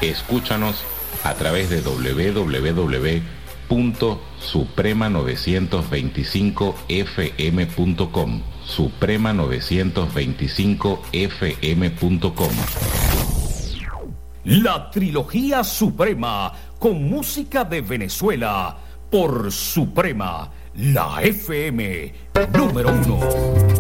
Escúchanos a través de www.suprema925fm.com, suprema925fm.com. La trilogía Suprema, con música de Venezuela, por Suprema, la FM número 1.